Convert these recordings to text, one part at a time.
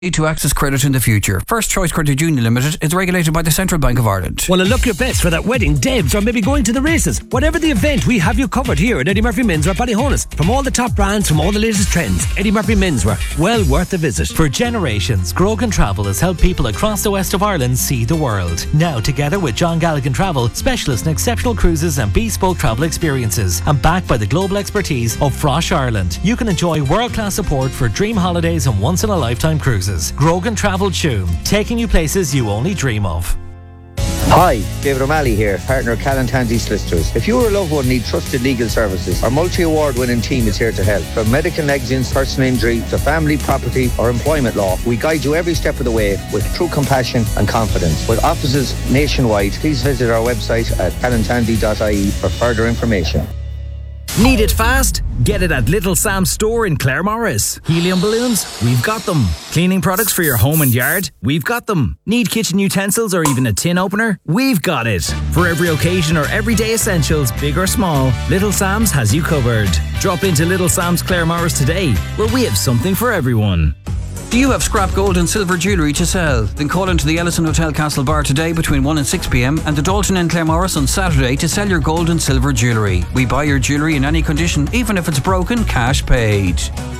To access credit in the future. First Choice Credit Union Limited is regulated by the Central Bank of Ireland. Want to look your best for that wedding, Debs, or maybe going to the races? Whatever the event, we have you covered here at Eddie Murphy Menswear Ballyhonus. From all the top brands, from all the latest trends, Eddie Murphy Menswear, well worth a visit. For generations, Grogan Travel has helped people across the west of Ireland see the world. Now, together with John Galligan Travel, specialists in exceptional cruises and bespoke travel experiences, and backed by the global expertise of Frosh Ireland, you can enjoy world-class support for dream holidays and once-in-a-lifetime cruises. Grogan Travel Tuam, taking you places you only dream of. Hi, David O'Malley here, partner of Callan Tansey Solicitors. If you or a loved one need trusted legal services, our multi-award winning team is here to help. From medical negligence, personal injury, to family, property or employment law, we guide you every step of the way with true compassion and confidence. With offices nationwide, please visit our website at callantansey.ie for further information. Need it fast? Get it at Little Sam's store in Claremorris. Helium balloons? We've got them. Cleaning products for your home and yard? We've got them. Need kitchen utensils or even a tin opener? We've got it. For every occasion or everyday essentials, big or small, Little Sam's has you covered. Drop into Little Sam's Claremorris today, where we have something for everyone. Do you have scrap gold and silver jewellery to sell? Then call into the Ellison Hotel Castle Bar today between 1 and 6 p.m. and the Dalton in Claremorris on Saturday to sell your gold and silver jewellery. We buy your jewellery in any condition, even if it's broken, cash paid.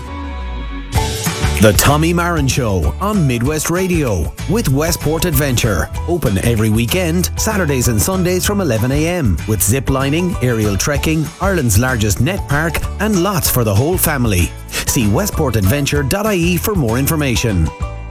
The Tommy Marin Show on Midwest Radio with Westport Adventure. Open every weekend, Saturdays and Sundays from 11 a.m. with zip lining, aerial trekking, Ireland's largest net park and lots for the whole family. See westportadventure.ie for more information.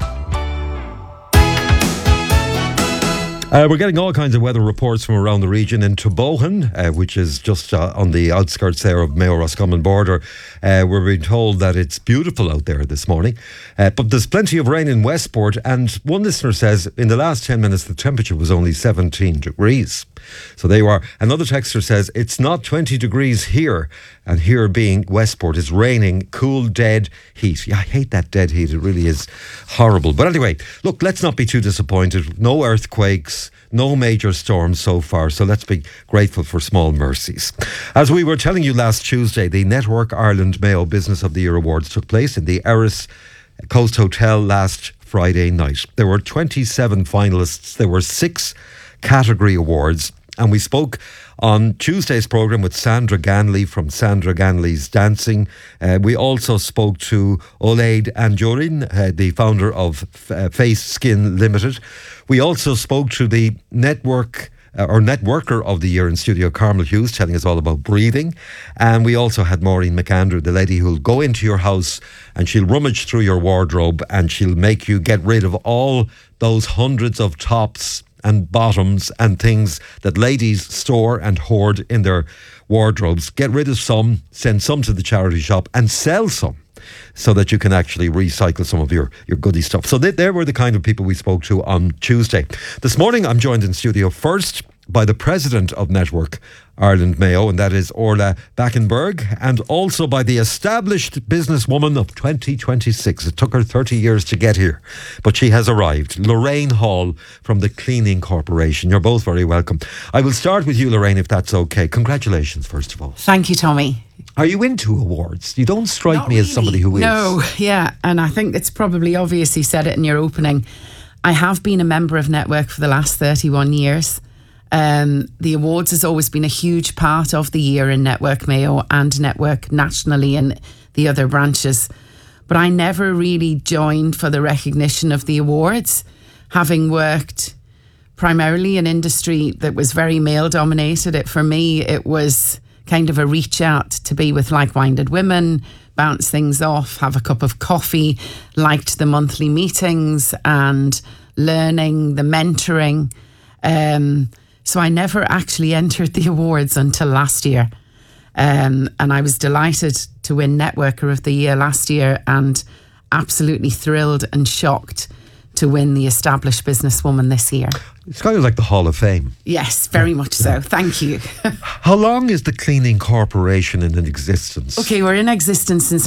We're getting all kinds of weather reports from around the region. In Tobohan, which is just on the outskirts there of Mayo Roscommon border, we're being told that it's beautiful out there this morning. But there's plenty of rain in Westport, and one listener says in the last 10 minutes the temperature was only 17 degrees. So there you are. Another texter says it's not 20 degrees here, and here being Westport, it's raining, cool, dead heat. Yeah, I hate that dead heat. It really is horrible. But anyway, look, let's not be too disappointed. No earthquakes, no major storms so far, so let's be grateful for small mercies. As we were telling you last Tuesday, the Network Ireland Mayo Business of the Year Awards took place in the Erris Coast Hotel last Friday night. There were 27 finalists. There were 6 category awards, and we spoke on Tuesday's programme with Sandra Ganley from Sandra Ganley's Dancing. We also spoke to Olaid Anjorin, the founder of Face Skin Limited. We also spoke to the networker of the year in studio, Carmel Hughes, telling us all about breathing. And we also had Maureen McAndrew, the lady who'll go into your house and she'll rummage through your wardrobe and she'll make you get rid of all those hundreds of tops and bottoms and things that ladies store and hoard in their wardrobes. Get rid of some, send some to the charity shop and sell some, so that you can actually recycle some of your goodie stuff. So there were the kind of people we spoke to on Tuesday. This morning I'm joined in studio first by the president of Network Ireland Mayo, and that is Orla Backenberg, and also by the established businesswoman of 2026. It took her 30 years to get here, but she has arrived, Lorraine Hall from the Cleaning Corporation. You're both very welcome. I will start with you, Lorraine, if that's okay. Congratulations, first of all. Thank you, Tommy. Are you into awards? You don't strike Not me really. as somebody who is. No, yeah, and I think it's probably obvious you said it in your opening. I have been a member of Network for the last 31 years. The awards has always been a huge part of the year in Network Mayo and Network nationally and the other branches. But I never really joined for the recognition of the awards, having worked primarily in industry that was very male dominated. For me, it was kind of a reach out to be with like-minded women, bounce things off, have a cup of coffee, liked the monthly meetings and learning, the mentoring. So I never actually entered the awards until last year. And I was delighted to win Networker of the Year last year and absolutely thrilled and shocked to win the Established Businesswoman this year. It's kind of like the Hall of Fame. Yes, very much so. Thank you. How long is the Cleaning Corporation in existence? Okay, we're in existence since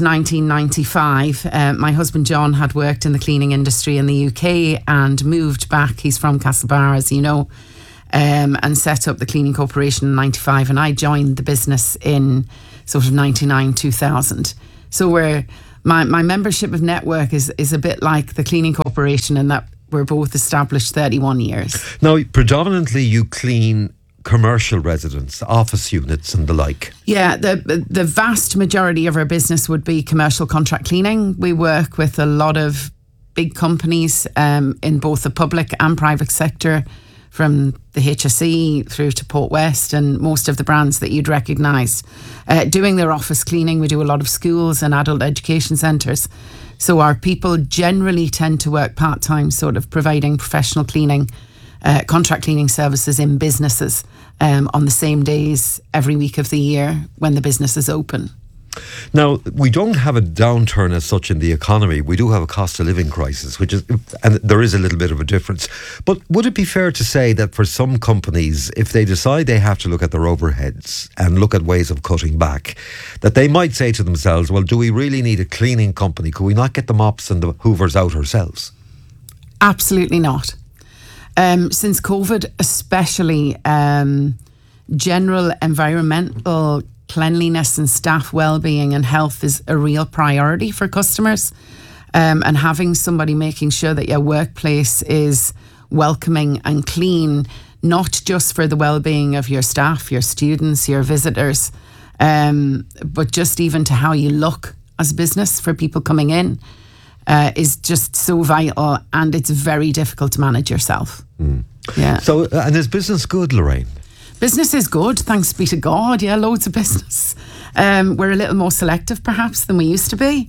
1995. My husband John had worked in the cleaning industry in the UK and moved back. He's from Castlebar, as you know, and set up the Cleaning Corporation in 95. And I joined the business in sort of 99, 2000. So we're my membership of Network is a bit like the Cleaning Corporation in that we're both established 31 years. Now, predominantly you clean commercial residents, office units and the like. Yeah, the vast majority of our business would be commercial contract cleaning. We work with a lot of big companies in both the public and private sector, from the HSE through to Port West and most of the brands that you'd recognise. Doing their office cleaning, we do a lot of schools and adult education centres. So our people generally tend to work part-time, sort of providing professional cleaning, contract cleaning services in businesses on the same days every week of the year when the business is open. Now, we don't have a downturn as such in the economy. We do have a cost of living crisis, and there is a little bit of a difference. But would it be fair to say that for some companies, if they decide they have to look at their overheads and look at ways of cutting back, that they might say to themselves, well, do we really need a cleaning company? Could we not get the mops and the hoovers out ourselves? Absolutely not. Since COVID, especially, general environmental cleanliness and staff well-being and health is a real priority for customers, and having somebody making sure that your workplace is welcoming and clean, not just for the well-being of your staff, your students, your visitors, but just even to how you look as a business for people coming in, is just so vital, and it's very difficult to manage yourself. Yeah. So, and is business good, Lorraine? Business is good, thanks be to God. Yeah, loads of business. We're a little more selective perhaps than we used to be,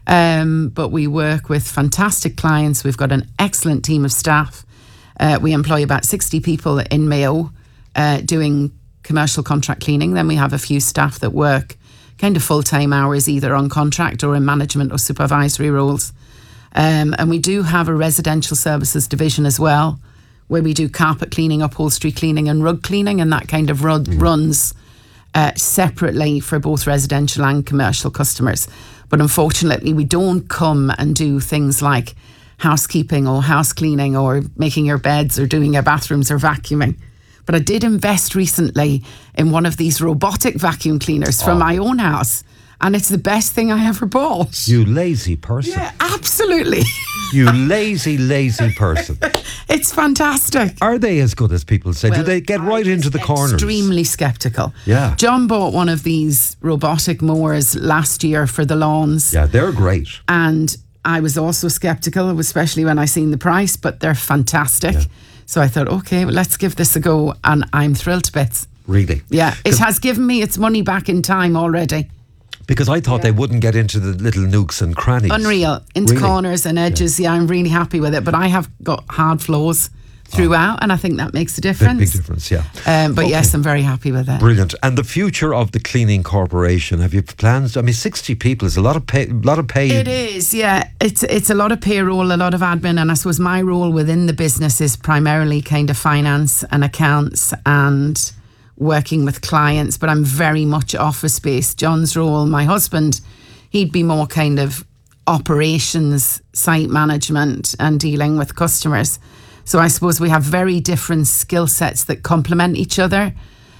but we work with fantastic clients. We've got an excellent team of staff. We employ about 60 people in Mayo doing commercial contract cleaning. Then we have a few staff that work kind of full-time hours, either on contract or in management or supervisory roles. And we do have a residential services division as well, where we do carpet cleaning, upholstery cleaning and rug cleaning, and that kind of runs separately for both residential and commercial customers. But unfortunately, we don't come and do things like housekeeping or house cleaning or making your beds or doing your bathrooms or vacuuming. But I did invest recently in one of these robotic vacuum cleaners from my own house, and it's the best thing I ever bought. You lazy person. Yeah, absolutely. You lazy person. It's fantastic. Are they as good as people say? Well, do they get right into the corners? Extremely sceptical. Yeah. John bought one of these robotic mowers last year for the lawns. Yeah, they're great. And I was also sceptical, especially when I seen the price, but they're fantastic. Yeah. So I thought, okay, well, let's give this a go. And I'm thrilled to bits. Really? Yeah. It has given me its money back in time already. Because I thought they wouldn't get into the little nooks and crannies. Unreal. Into corners and edges. Yeah, I'm really happy with it. But I have got hard floors throughout, and I think that makes a difference. Big difference, yeah. But yes, I'm very happy with it. Brilliant. And the future of the cleaning corporation, have you plans? I mean, 60 people is a lot of pay. It is, yeah. It's a lot of payroll, a lot of admin, and I suppose my role within the business is primarily kind of finance and accounts and working with clients, but I'm very much office-based. John's role, my husband, he'd be more kind of operations, site management and dealing with customers. So I suppose we have very different skill sets that complement each other.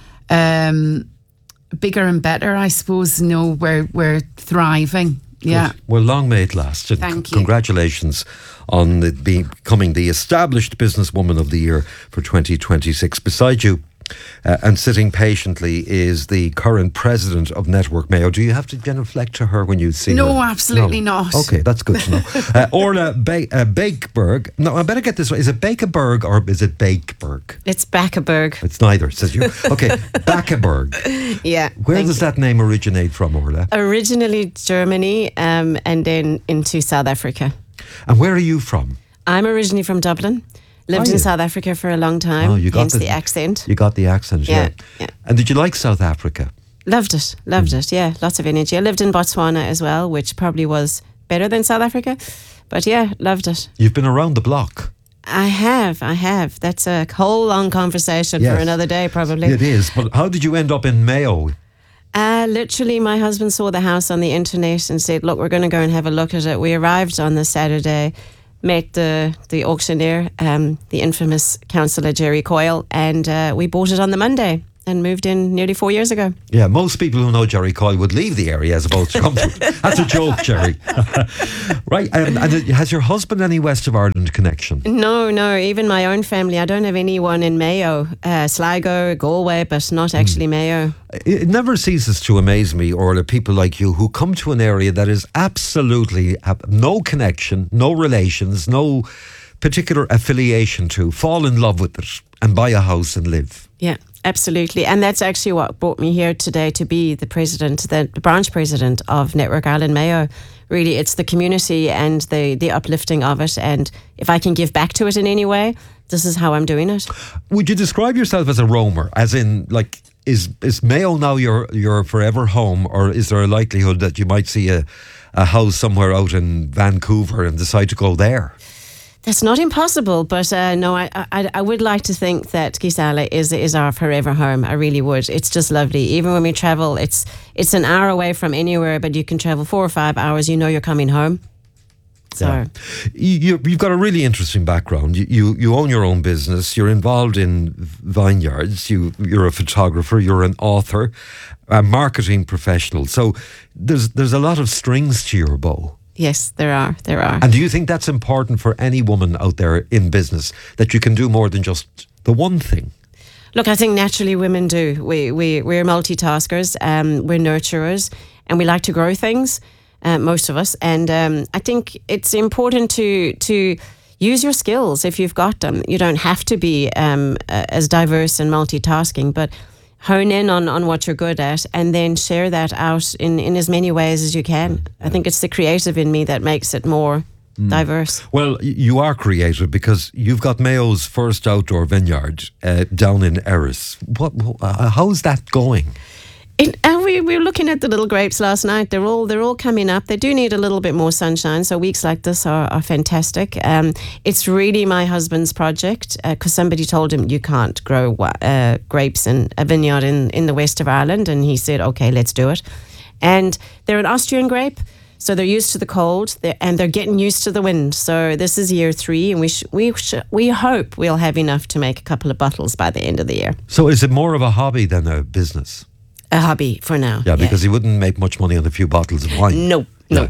Bigger and better, I suppose. We're thriving. Yeah. Good. Well, long may it last. And thank you. Congratulations on becoming the established businesswoman of the year for 2026. Beside you, and sitting patiently, is the current president of Network Mayo. Do you have to genuflect to her when you see her? No, absolutely not. Okay, that's good to know. Orla Bakeberg. No, I better get this right. Is it Bakeberg or is it Bakeberg? It's Bakeberg. It's neither, says you. Okay, Bakeberg. Yeah. Where does that name originate from, Orla? Originally Germany, and then into South Africa. And where are you from? I'm originally from Dublin. Lived in South Africa for a long time. Oh, you got hence the accent. You got the accent, yeah. Yeah. And did you like South Africa? Loved it, yeah. Lots of energy. I lived in Botswana as well, which probably was better than South Africa. But yeah, loved it. You've been around the block. I have. That's a whole long conversation for another day, probably. It is. But how did you end up in Mayo? Literally, my husband saw the house on the internet and said, look, we're going to go and have a look at it. We arrived on the Saturday, met the auctioneer, the infamous councillor Jerry Coyle, and we bought it on the Monday. and moved in nearly 4 years ago. Yeah, most people who know Jerry Coyle would leave the area as opposed to come to it. That's a joke, Jerry. Right, and has your husband any West of Ireland connection? No, even my own family. I don't have anyone in Mayo, Sligo, Galway, but not actually Mayo. It never ceases to amaze me, Orla, people like you who come to an area that is absolutely no connection, no relations, no particular affiliation to, fall in love with it and buy a house and live. Yeah, absolutely. And that's actually what brought me here today to be the president, the branch president of Network Ireland Mayo. Really, it's the community and the uplifting of it. And if I can give back to it in any way, this is how I'm doing it. Would you describe yourself as a roamer? As in, like, is Mayo now your forever home, or is there a likelihood that you might see a house somewhere out in Vancouver and decide to go there? That's not impossible, but no, I would like to think that Gisala is our forever home. I really would. It's just lovely. Even when we travel, it's an hour away from anywhere, but you can travel 4 or 5 hours. You know you're coming home. So yeah. You've got a really interesting background. You own your own business. You're involved in vineyards. You're a photographer. You're an author, a marketing professional. So there's a lot of strings to your bow. Yes, there are. And do you think that's important for any woman out there in business, that you can do more than just the one thing? Look, I think naturally women do. We're multitaskers, we're nurturers, and we like to grow things, most of us. And I think it's important to use your skills if you've got them. You don't have to be as diverse and multitasking, but hone in on what you're good at and then share that out in as many ways as you can. I think it's the creative in me that makes it more diverse. Well, you are creative because you've got Mayo's first outdoor vineyard down in Erris. How's that going? We were looking at the little grapes last night. They're all coming up. They do need a little bit more sunshine, so weeks like this are fantastic. It's really my husband's project because somebody told him you can't grow grapes in a vineyard in the west of Ireland, and he said, okay, let's do it. And they're an Austrian grape, so they're used to the cold, and they're getting used to the wind. So this is year 3, and we hope we'll have enough to make a couple of bottles by the end of the year. So is it more of a hobby than a business? A hobby for now. Yeah, because he wouldn't make much money on a few bottles of wine. No.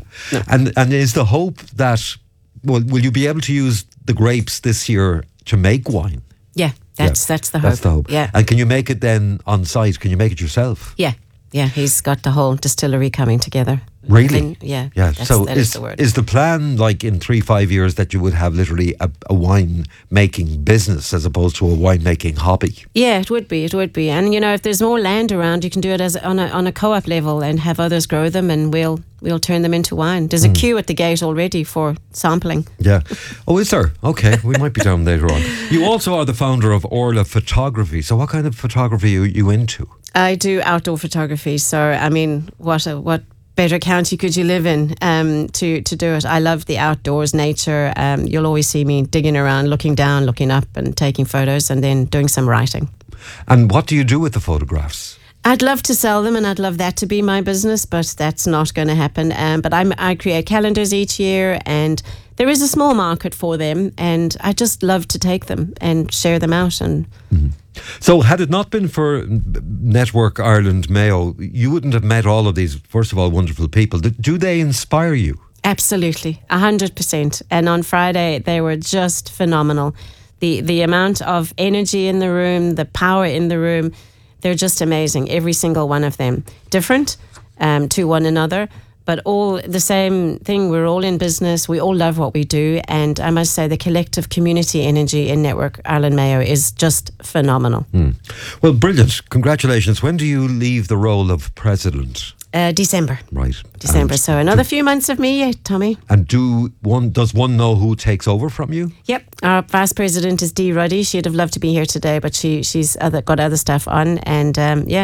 And is the hope that, will you be able to use the grapes this year to make wine? Yeah, that's the hope. That's the hope. Yeah. And can you make it then on site? Can you make it yourself? Yeah, he's got the whole distillery coming together. Really? Yeah. So that is the word. Is the plan, like in 3-5 years, that you would have literally a wine making business as opposed to a wine making hobby? Yeah, it would be. And if there's more land around, you can do it as on a co-op level and have others grow them, and we'll turn them into wine. There's a queue at the gate already for sampling. Yeah. Oh, is there? Okay, we might be down later on. You also are the founder of Orla Photography. So what kind of photography are you into? I do outdoor photography. So I mean, what better county could you live in to do it? I love the outdoors, nature. You'll always see me digging around, looking down, looking up, and taking photos, and then doing some writing. And what do you do with the photographs? I'd love to sell them, and I'd love that to be my business, but that's not going to happen. But I create calendars each year, and there is a small market for them, and I just love to take them and share them out. And So had it not been for Network Ireland Mayo, you wouldn't have met all of these, first of all, wonderful people. Do they inspire you? Absolutely, 100%. And on Friday, they were just phenomenal. The amount of energy in the room, the power in the room, they're just amazing, every single one of them. Different to one another, but all the same thing. We're all in business. We all love what we do. And I must say the collective community energy in Network Ireland Mayo is just phenomenal. Well, brilliant. Congratulations. When do you leave the role of president? December. Right. December. So another few months of me yet, Tommy. And does one know who takes over from you? Yep. Our vice president is Dee Ruddy. She'd have loved to be here today, but she's got other stuff on. And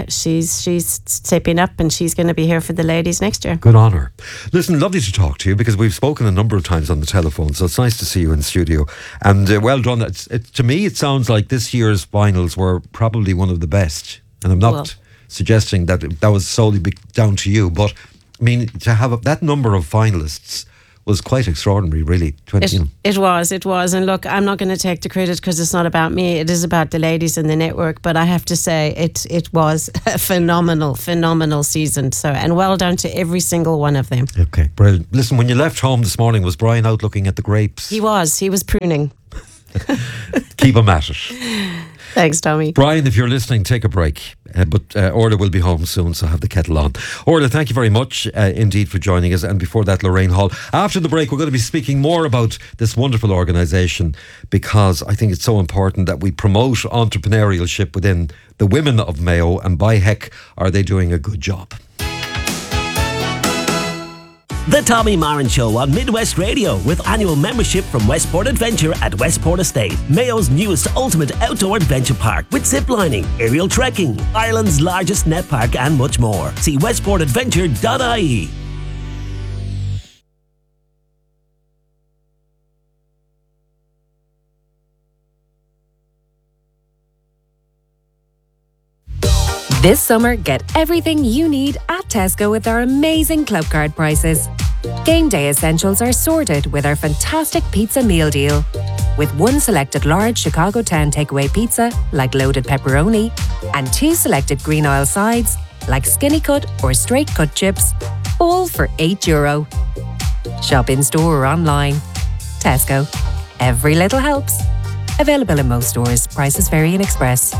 she's stepping up, and she's going to be here for the ladies next year. Good on her. Listen, lovely to talk to you, because we've spoken a number of times on the telephone, so it's nice to see you in studio. And well done. To me, it sounds like this year's finals were probably one of the best. And I'm not suggesting that was solely down to you, but I mean, to have that number of finalists was quite extraordinary, really. It was. And look, I'm not going to take the credit because it's not about me. It is about the ladies in the network. But I have to say, it was a phenomenal season. So, and well done to every single one of them. Okay, brilliant. Listen, when you left home this morning, was Brian out looking at the grapes? He was pruning. Keep him at it. Thanks, Tommy. Brian, if you're listening, take a break. But Orla will be home soon, so have the kettle on. Orla, thank you very much indeed for joining us. And before that, Lorraine Hall. After the break, we're going to be speaking more about this wonderful organisation, because I think it's so important that we promote entrepreneurship within the women of Mayo, and by heck, are they doing a good job. The Tommy Marin Show on Midwest Radio, with annual membership from Westport Adventure at Westport Estate, Mayo's newest ultimate outdoor adventure park, with ziplining, aerial trekking, Ireland's largest net park, and much more. See westportadventure.ie. This summer, get everything you need at Tesco with our amazing club card prices. Game day essentials are sorted with our fantastic pizza meal deal. With one selected large Chicago Town takeaway pizza, like loaded pepperoni, and two selected green oil sides, like skinny cut or straight cut chips, all for €8. Shop in store or online. Tesco. Every little helps. Available in most stores. Prices vary in Express.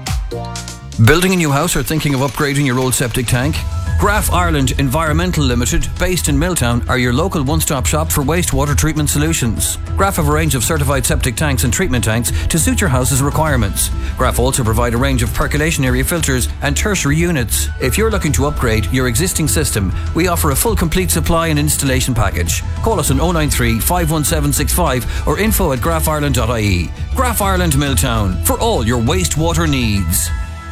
Building a new house or thinking of upgrading your old septic tank? Graf Ireland Environmental Limited, based in Milltown, are your local one-stop shop for wastewater treatment solutions. Graf have a range of certified septic tanks and treatment tanks to suit your house's requirements. Graf also provide a range of percolation area filters and tertiary units. If you're looking to upgrade your existing system, we offer a full complete supply and installation package. Call us on 093 51765 or info@grafireland.ie. Graf Ireland Milltown, for all your wastewater needs.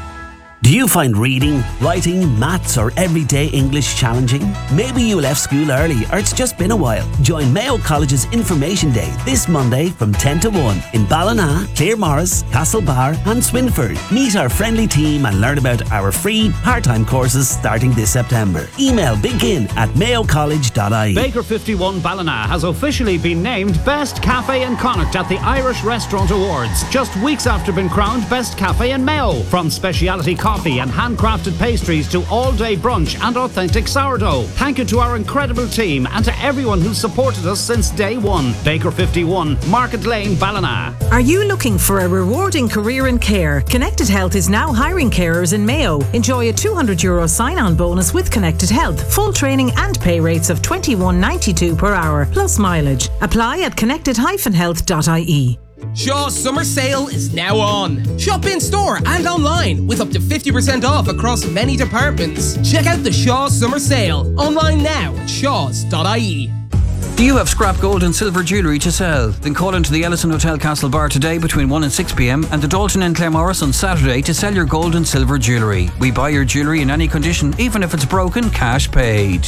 Do you find reading, writing, maths or everyday English challenging? Maybe you left school early or it's just been a while. Join Mayo College's Information Day this Monday from 10 to 1 in Ballina, Claremorris, Castlebar and Swinford. Meet our friendly team and learn about our free part-time courses starting this September. Email begin@mayocollege.ie. Baker 51 Ballina has officially been named Best Cafe in Connacht at the Irish Restaurant Awards, just weeks after being crowned Best Cafe in Mayo. From speciality coffee and handcrafted pastries to all-day brunch and authentic sourdough. Thank you to our incredible team and to everyone who's supported us since day one. Baker 51, Market Lane, Ballina. Are you looking for a rewarding career in care? Connected Health is now hiring carers in Mayo. Enjoy a €200 sign-on bonus with Connected Health. Full training and pay rates of $21.92 per hour, plus mileage. Apply at connected-health.ie. Shaw's summer sale is now on. Shop in store and online with up to 50% off across many departments. Check out the Shaw's summer sale online now at shaws.ie. Do you have scrap gold and silver jewellery to sell? Then call into the Ellison Hotel Castlebar today between 1 and 6 p.m. and the Dalton in Claremorris on Saturday to sell your gold and silver jewellery. We buy your jewellery in any condition, even if it's broken, cash paid.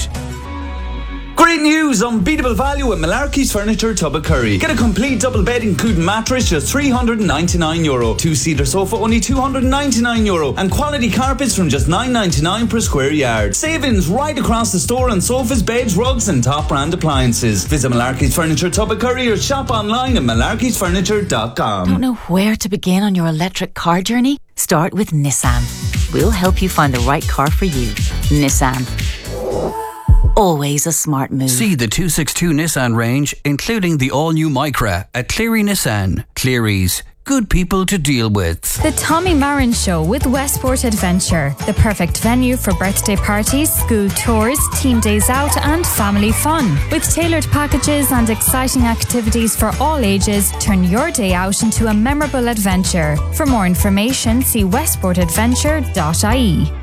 Great news! Unbeatable value at Malarkey's Furniture, Tubbacurry. Get a complete double bed including mattress, just €399. Two-seater sofa, only €299. And quality carpets from just $9.99 per square yard. Savings right across the store on sofas, beds, rugs and top brand appliances. Visit Malarkey's Furniture, Tubbacurry or shop online at malarkeysfurniture.com. Don't know where to begin on your electric car journey? Start with Nissan. We'll help you find the right car for you. Nissan. Always a smart move. See the 262 Nissan range, including the all-new Micra at Cleary Nissan. Cleary's. Good people to deal with. The Tommy Marin Show with Westport Adventure. The perfect venue for birthday parties, school tours, team days out and family fun. With tailored packages and exciting activities for all ages, turn your day out into a memorable adventure. For more information, see westportadventure.ie.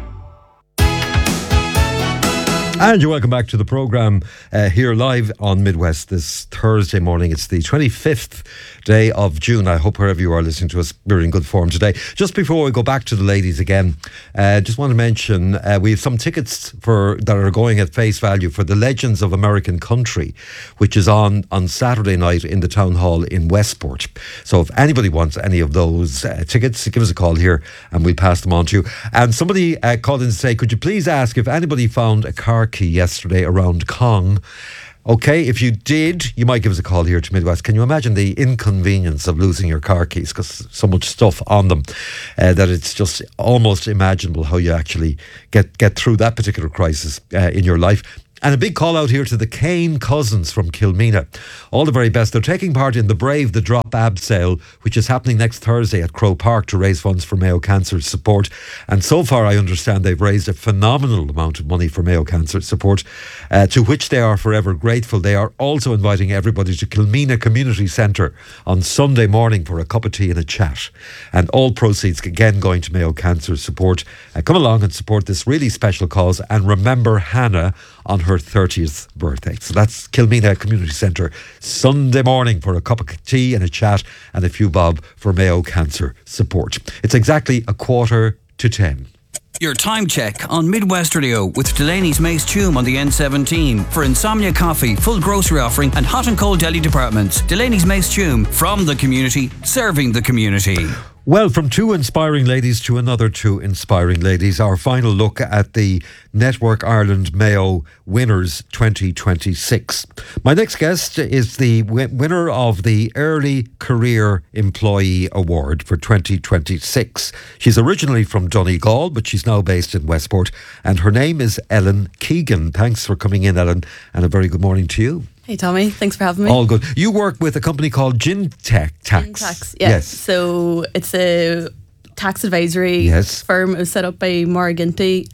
And you're welcome back to the programme here live on Midwest this Thursday morning. It's the 25th day of June. I hope wherever you are listening to us, we're in good form today. Just before we go back to the ladies again, just want to mention we have some tickets that are going at face value for the Legends of American Country, which is on Saturday night in the Town Hall in Westport. So if anybody wants any of those tickets, give us a call here and we'll pass them on to you. And somebody called in to say, could you please ask if anybody found a car key yesterday around Kong? Okay, if you did, you might give us a call here to Midwest. Can you imagine the inconvenience of losing your car keys because so much stuff on them that it's just almost imaginable how you actually get through that particular crisis in your life. And a big call out here to the Kane cousins from Kilmena. All the very best. They're taking part in the Brave the Drop ab sale, which is happening next Thursday at Crow Park to raise funds for Mayo Cancer Support. And so far, I understand they've raised a phenomenal amount of money for Mayo Cancer Support, to which they are forever grateful. They are also inviting everybody to Kilmena Community Centre on Sunday morning for a cup of tea and a chat. And all proceeds again going to Mayo Cancer Support. Come along and support this really special cause and remember Hannah on her 30th birthday. So that's Kilmena Community Centre Sunday morning for a cup of tea and a chat and a few bob for Mayo Cancer Support. It's exactly 9:45. Your time check on Midwest Radio with Delaney's Mace Tume on the N17 for Insomnia Coffee, full grocery offering and hot and cold deli departments. Delaney's Mace Tume, from the community, serving the community. Well, from two inspiring ladies to another two inspiring ladies, our final look at the Network Ireland Mayo Winners 2026. My next guest is the winner of the Early Career Employee Award for 2026. She's originally from Donegal, but she's now based in Westport, and her name is Ellen Keegan. Thanks for coming in, Ellen, and a very good morning to you. Hey Tommy, thanks for having me. All good. You work with a company called Gintax. Gintax, yeah. Yes. So it's a tax advisory firm. It was set up by Maura Ginty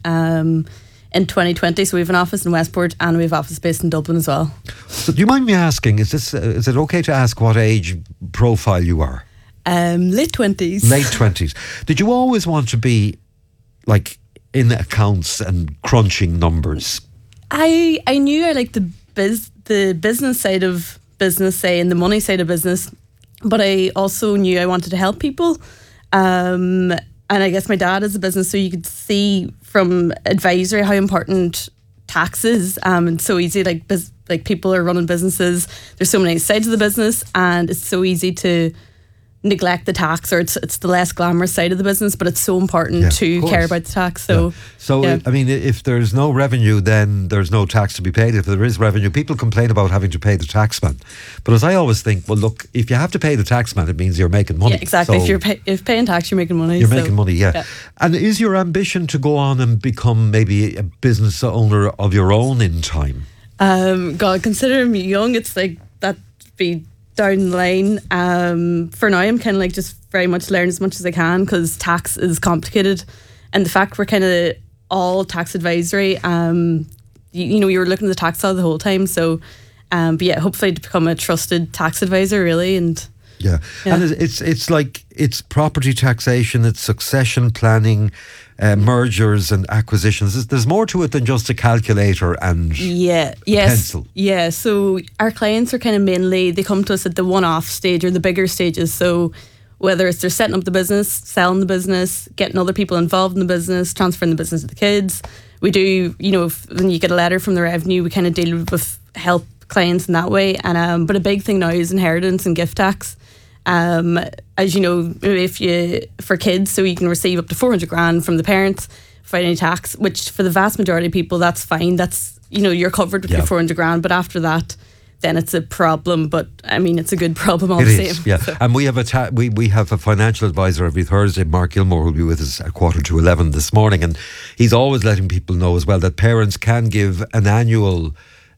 in 2020. So we have an office in Westport and we have office based in Dublin as well. So do you mind me asking, is it okay to ask what age profile you are? Late 20s. Late 20s. Did you always want to be like in accounts and crunching numbers? I knew I liked the business side of business, say, and the money side of business, but I also knew I wanted to help people. And I guess my dad is a business, so you could see from advisory how important tax is. It's so easy, like people are running businesses. There's so many sides of the business, and it's so easy to neglect the tax, or it's the less glamorous side of the business, but it's so important to care about the tax. So, I mean, if there's no revenue, then there's no tax to be paid. If there is revenue, people complain about having to pay the taxman. But as I always think, well, look, if you have to pay the taxman, it means you're making money. Yeah, exactly. So if paying tax, you're making money. You're making money, yeah. And is your ambition to go on and become maybe a business owner of your own in time? God, considering me young, it's like that'd be down the line. For now, I'm kind of like just very much learn as much as I can, because tax is complicated, and the fact we're kind of all tax advisory. You were looking at the tax law the whole time, so but yeah, hopefully to become a trusted tax advisor, really. And yeah. And it's like it's property taxation, it's succession planning, mergers and acquisitions. There's more to it than just a calculator and pencil. Yeah, so our clients are kind of mainly, they come to us at the one-off stage or the bigger stages. So whether it's they're setting up the business, selling the business, getting other people involved in the business, transferring the business to the kids. We do, when you get a letter from the revenue, we kind of deal with help clients in that way. And but a big thing now is inheritance and gift tax. As you know, for kids, so you can receive up to 400 grand from the parents without any tax, which for the vast majority of people, that's fine. That's, you're covered with your 400 grand. But after that, then it's a problem. But I mean, it's a good problem all the same. Is, yeah. So. And we have we have a financial advisor every Thursday, Mark Gilmore, who'll be with us at 11:15 this morning. And he's always letting people know as well that parents can give an annual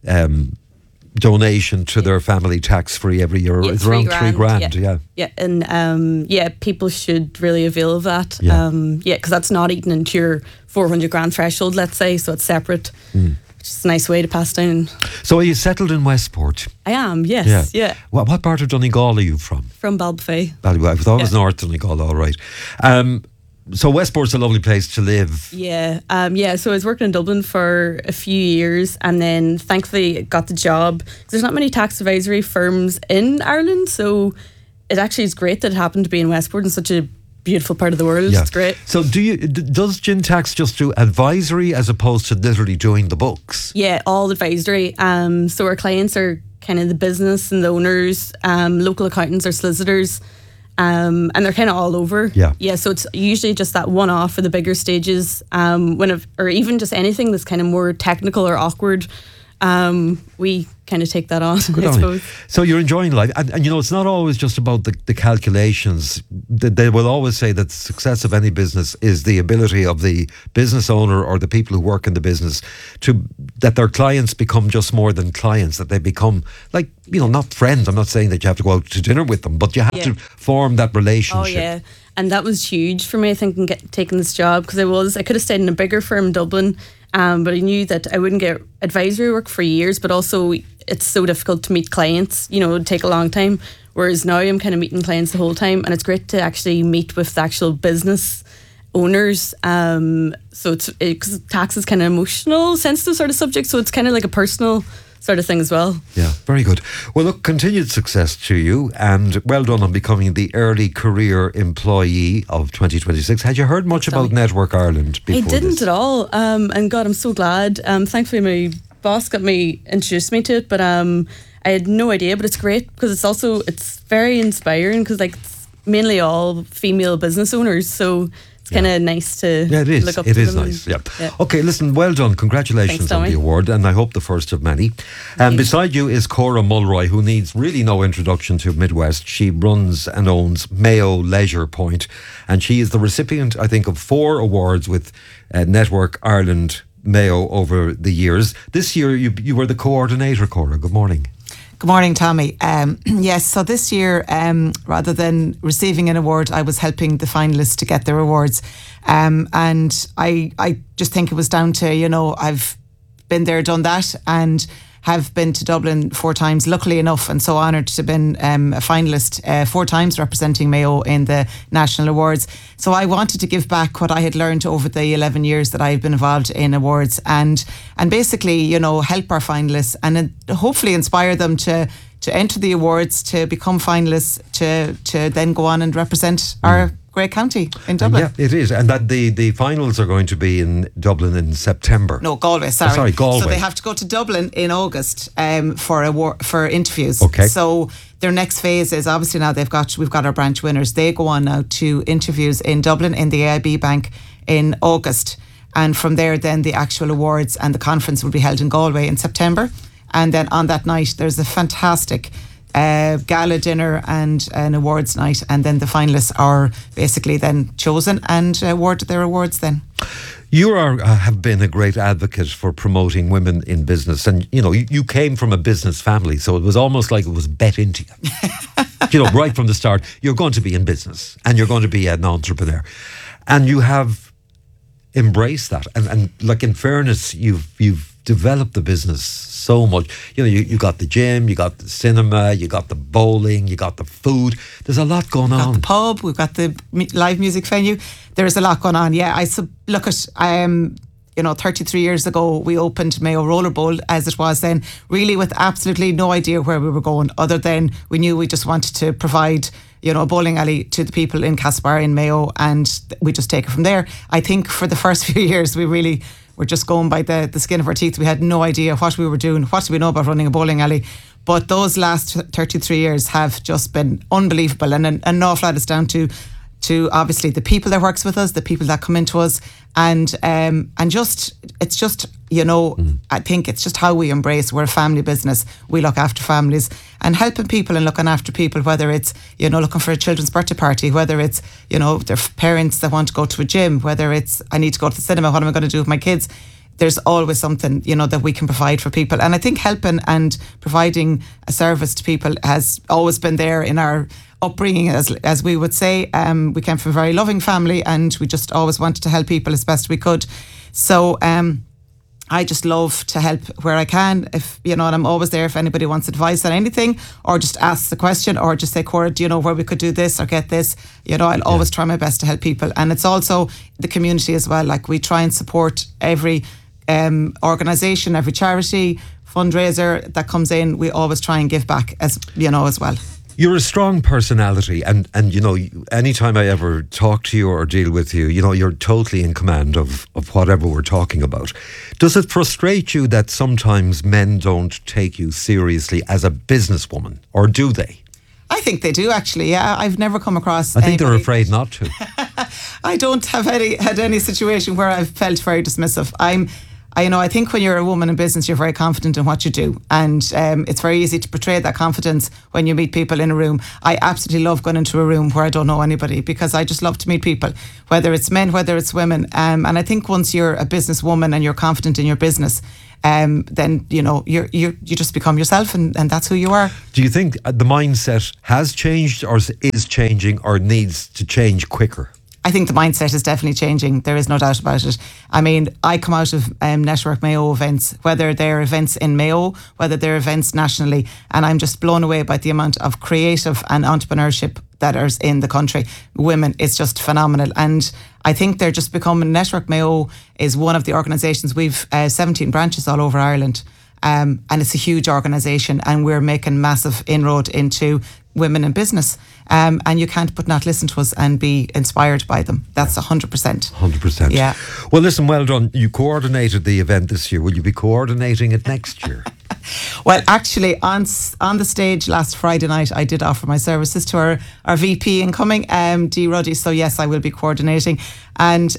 donation to their family tax free every year. It's around $3,000. Yeah. And people should really avail of that. Because that's not eaten into your 400 grand threshold, let's say, so it's separate. Which is a nice way to pass down. So are you settled in Westport? I am, yes. Yeah. What part of Donegal are you from? From Ballybofey. I thought it was North Donegal, all right. So Westport's a lovely place to live. Yeah. So I was working in Dublin for a few years, and then thankfully got the job. There's not many tax advisory firms in Ireland, so it actually is great that it happened to be in Westport, in such a beautiful part of the world. It's great. So does Gintax just do advisory as opposed to literally doing the books? Yeah, all advisory. So our clients are kind of the business and the owners, local accountants or solicitors. And they're kind of all over. Yeah. So it's usually just that one-off for the bigger stages, or even just anything that's kind of more technical or awkward. we kind of take that on, Good I on suppose. you. So you're enjoying life, and you know it's not always just about the calculations. They will always say that the success of any business is the ability of the business owner or the people who work in the business that their clients become just more than clients, that they become like, you know, not friends. I'm not saying that you have to go out to dinner with them, but you have to form that relationship. Oh yeah, and that was huge for me, I think, in taking this job, because I could have stayed in a bigger firm in Dublin, but I knew that I wouldn't get advisory work for years, but also it's so difficult to meet clients, you know, it'd take a long time, whereas now I'm kind of meeting clients the whole time, and it's great to actually meet with the actual business owners, so it's because tax is kind of emotional, sensitive sort of subject, so it's kind of like a personal sort of thing as well. Yeah, very good. Well, look, continued success to you, and well done on becoming the early career employee of 2026. Had you heard much about Network Ireland before? I didn't at all, and God, I'm so glad. Thankfully, my boss introduced me to it, but I had no idea. But it's great because it's very inspiring, because like it's mainly all female business owners, so it's kind of nice to look up to them. It is nice, yeah. Okay, listen, well done. Congratulations Thanks, on Tommy. the award, and I hope the first of many. And beside you is Cora Mulroy, who needs really no introduction to Midwest. She runs and owns Mayo Leisure Point, and she is the recipient, I think, of 4 awards with Network Ireland Mayo over the years. This year you were the coordinator, Cora. Good morning. Good morning, Tommy. Yes, so this year, rather than receiving an award, I was helping the finalists to get their awards. And I just think it was down to, you know, I've been there, done that, and have been to Dublin 4 times, luckily enough, and so honoured to have been a finalist 4 times representing Mayo in the national awards. So I wanted to give back what I had learned over the 11 years that I've been involved in awards, and basically, you know, help our finalists and hopefully inspire them to enter the awards, to become finalists, to then go on and represent our great county in Dublin. Yeah, it is. And that the finals are going to be in Dublin in September. No, Galway, sorry. Galway. So they have to go to Dublin in August for interviews. Okay. So their next phase is obviously now we've got our branch winners. They go on now to interviews in Dublin in the AIB Bank in August. And from there then the actual awards and the conference will be held in Galway in September. And then on that night there's a fantastic gala dinner and an awards night, and then the finalists are basically then chosen and awarded their awards then. You have been a great advocate for promoting women in business, and you know you came from a business family, so it was almost like it was bet into you. You know, right from the start, you're going to be in business and you're going to be an entrepreneur, and you have embraced that. And like, in fairness, you've developed the business so much. You know, you got the gym, you got the cinema, you got the bowling, you got the food. There's a lot going on. We've got the pub, we've got the live music venue. There's a lot going on. Yeah, look at 33 years ago we opened Mayo Roller Bowl as it was then, really with absolutely no idea where we were going, other than we knew we just wanted to provide, you know, a bowling alley to the people in Castlebar in Mayo, and we just take it from there. I think for the first few years we really were just going by the skin of our teeth. We had no idea what we were doing. What do we know about running a bowling alley? But those last 33 years have just been unbelievable, and an awful lot is down to obviously the people that works with us, the people that come into us, and it's just, you know, I think it's just how we embrace. We're a family business. We look after families and helping people and looking after people, whether it's, you know, looking for a children's birthday party, whether it's, you know, their parents that want to go to a gym, whether it's I need to go to the cinema, what am I going to do with my kids? There's always something, you know, that we can provide for people. And I think helping and providing a service to people has always been there in our upbringing, as we would say. We came from a very loving family, and we just always wanted to help people as best we could. So I just love to help where I can, if you know, and I'm always there if anybody wants advice on anything, or just ask the question, or just say, Cora, do you know where we could do this or get this? You know, I'll always try my best to help people. And it's also the community as well. Like, we try and support every organisation, every charity, fundraiser that comes in. We always try and give back, as you know, as well. You're a strong personality, and you know, anytime I ever talk to you or deal with you, you know, you're totally in command of whatever we're talking about. Does it frustrate you that sometimes men don't take you seriously as a businesswoman, or do they? I think they do, actually. Yeah, I've never come across. I think they're afraid not to. I don't have had any situation where I've felt very dismissive. I think when you're a woman in business, you're very confident in what you do. And it's very easy to portray that confidence when you meet people in a room. I absolutely love going into a room where I don't know anybody, because I just love to meet people, whether it's men, whether it's women. And I think once you're a businesswoman and you're confident in your business, then, you just become yourself, and that's who you are. Do you think the mindset has changed, or is changing, or needs to change quicker? I think the mindset is definitely changing. There is no doubt about it. I mean, I come out of Network Mayo events, whether they're events in Mayo, whether they're events nationally, and I'm just blown away by the amount of creative and entrepreneurship that is in the country. Women, it's just phenomenal. And I think they're just becoming, Network Mayo is one of the organisations, we've 17 branches all over Ireland. And it's a huge organisation, and we're making massive inroad into women in business. And you can't but not listen to us and be inspired by them. That's 100%. 100%. Yeah. Well, listen, well done. You coordinated the event this year. Will you be coordinating it next year? Well, actually, on the stage last Friday night, I did offer my services to our VP incoming, Dee Ruddy. So yes, I will be coordinating. And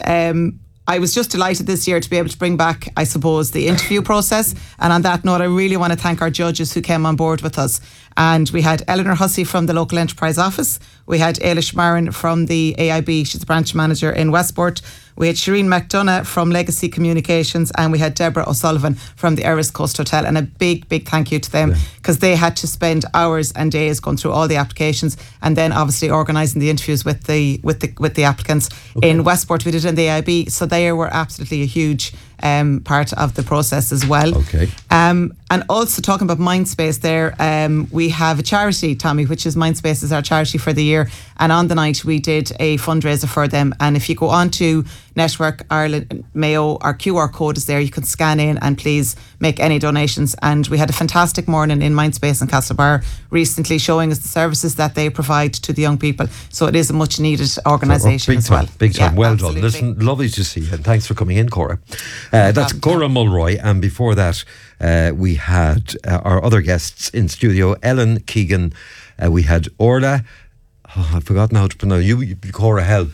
I was just delighted this year to be able to bring back, I suppose, the interview process. And on that note, I really want to thank our judges who came on board with us. And we had Eleanor Hussey from the Local Enterprise Office. We had Ailish Marin from the AIB. She's the branch manager in Westport. We had Shireen McDonough from Legacy Communications, and we had Deborah O'Sullivan from the Eris Coast Hotel. And a big, big thank you to them, because they had to spend hours and days going through all the applications, and then obviously organising the interviews with the applicants. Okay. In Westport, we did it in the AIB, so they were absolutely a huge part of the process as well. Okay. And also talking about Mindspace there, we have a charity, Tommy, which is Mindspace is our charity for the year. And on the night we did a fundraiser for them. And if you go on to Network Ireland Mayo, our QR code is there. You can scan in and please make any donations. And we had a fantastic morning in Mindspace in Castlebar recently, showing us the services that they provide to the young people. So it is a much needed organisation as well. Big time. Yeah, well absolutely. done. Listen, lovely to see you. And thanks for coming in, Cora. That's Cora Mulroy. And before that, we had our other guests in studio, Ellen Keegan. We had Orla. Oh, I've forgotten how to pronounce you. Cora, help.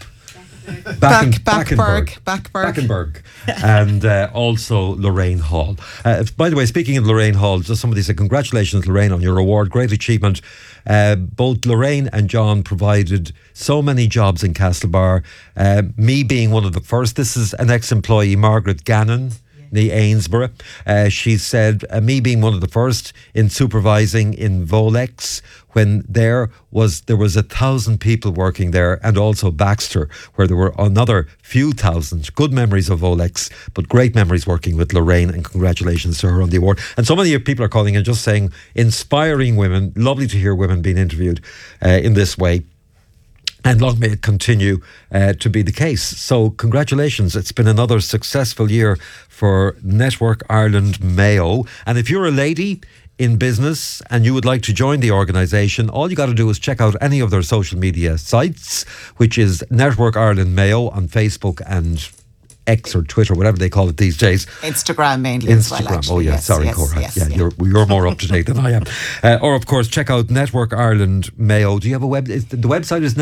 Backenberg. And also Lorraine Hall. By the way, speaking of Lorraine Hall, just somebody said, congratulations, Lorraine, on your award. Great achievement. Both Lorraine and John provided so many jobs in Castlebar. Me being one of the first. This is an ex-employee, Margaret Gannon, the Ainsborough. She said, me being one of the first in supervising in Volex, when there was 1,000 people working there, and also Baxter, where there were another few thousand. Good memories of Volex, but great memories working with Lorraine, and congratulations to her on the award. And so many people are calling and just saying, inspiring women. Lovely to hear women being interviewed in this way. And long may it continue to be the case. So congratulations. It's been another successful year for Network Ireland Mayo. And if you're a lady in business and you would like to join the organisation, all you got to do is check out any of their social media sites, which is Network Ireland Mayo on Facebook and X or Twitter, whatever they call it these days. Instagram mainly as well, actually. Oh yeah, yes, sorry, yes, Cora. yes, yeah, you're more up to date than I am. Or of course, check out Network Ireland Mayo. Do you have a web? The website is